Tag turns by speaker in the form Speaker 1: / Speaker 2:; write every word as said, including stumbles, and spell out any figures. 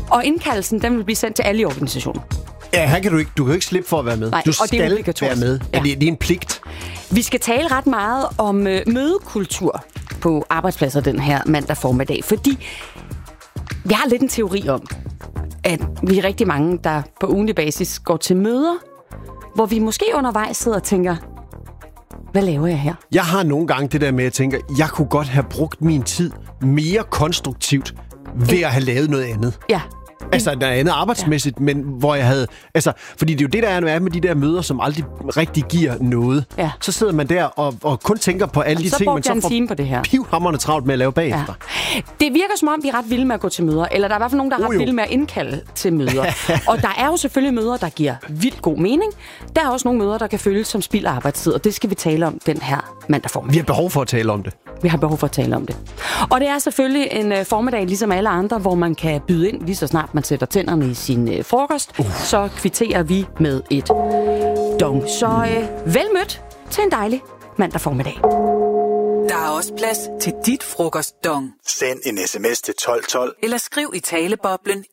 Speaker 1: Og indkaldelsen, den vil blive sendt til alle i organisationen.
Speaker 2: Ja, her kan du ikke, du kan ikke slippe for at være med.
Speaker 1: Nej,
Speaker 2: du
Speaker 1: og det er
Speaker 2: skal være med. Ja. Det, det er en pligt.
Speaker 1: Vi skal tale ret meget om øh, mødekultur på arbejdspladser den her mandag formiddag, fordi vi har lidt en teori om, at vi er rigtig mange, der på ugentlig basis går til møder, hvor vi måske undervejs sidder og tænker, hvad laver jeg her?
Speaker 2: Jeg har nogle gange det der med, at jeg tænker, jeg kunne godt have brugt min tid mere konstruktivt ved at have lavet noget andet.
Speaker 1: Ja.
Speaker 2: Altså noget andet arbejdsmæssigt, ja. Men hvor jeg havde... Altså, fordi det er jo det, der er med de der møder, som aldrig rigtig giver noget.
Speaker 1: Ja.
Speaker 2: Så sidder man der og, og kun tænker på alle de
Speaker 1: så
Speaker 2: ting, man så
Speaker 1: en
Speaker 2: får
Speaker 1: time på det her.
Speaker 2: pivhamrende travlt med at lave bagefter.
Speaker 1: Ja. Det virker som om, vi er ret vilde med at gå til møder, eller der er i hvert fald nogen, der er ret vilde med at indkalde til møder. Og der er jo selvfølgelig møder, der giver vildt god mening. Der er også nogle møder, der kan føles som spild af arbejdstid, og det skal vi tale om den her mandag formiddag.
Speaker 2: Vi har behov for at tale om det.
Speaker 1: Vi har behov for at tale om det. Og det er selvfølgelig en uh, formiddag, ligesom alle andre, hvor man kan byde ind, lige så snart man sætter tænderne i sin uh, frokost. Uh. Så kvitterer vi med et dong. Så uh, vel mødt til en dejlig mandag formiddag.
Speaker 3: Der er også plads til dit frokostdong.
Speaker 4: Send en sms til tolv tolv.
Speaker 3: Eller skriv i taleboblen